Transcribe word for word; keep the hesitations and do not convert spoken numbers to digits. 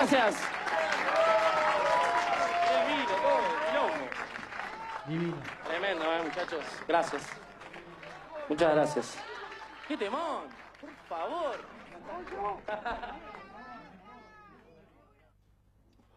gracias. Divino, todo, quilombo. Divino. Tremendo, eh, muchachos. Gracias. Muchas gracias. ¡Qué temón! Por favor.